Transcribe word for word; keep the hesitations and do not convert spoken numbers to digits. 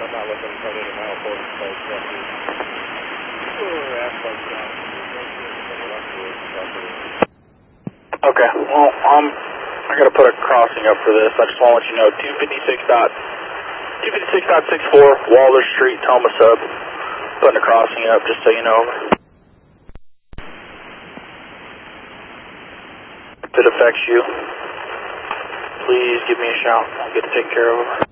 I'm not looking for any mile forty space. Okay, well, um, I gotta put a crossing up for this. I just want to let you know, two fifty-six dot two fifty-six dot sixty-four Waller Street, Toma Sub. Putting a crossing up, just so you know. If it affects you, please give me a shout. I'll get it taken care of.